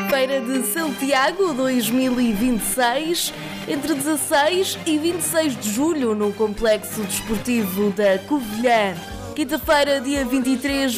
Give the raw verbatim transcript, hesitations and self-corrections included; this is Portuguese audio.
Feira de Santiago dois mil e vinte e seis, entre dezasseis e vinte e seis de julho, no Complexo Desportivo da Covilhã. Quinta-feira, dia vinte e três,